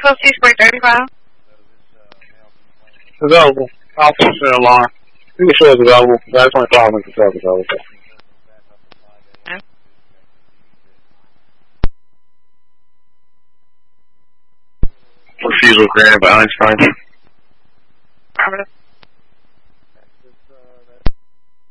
Echo 6.35. Available. Officer alarm. You can show it's available. That's 25 minutes to available. Refusal granted by Einstein. Affirmative.